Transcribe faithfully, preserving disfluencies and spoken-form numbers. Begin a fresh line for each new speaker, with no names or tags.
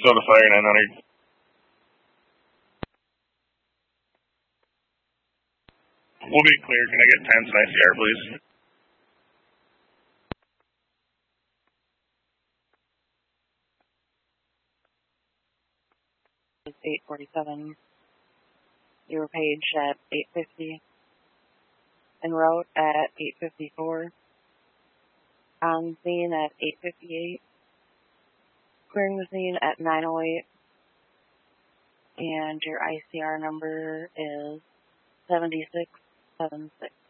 Go to fire nine hundred. We'll be clear. Can I get ten to I C R, please?
eight forty-seven. You were paged at eight fifty. En route at eight fifty-four. On scene at eight fifty-eight. Clearing the scene at nine oh eight. And your I C R number is seven six seven six.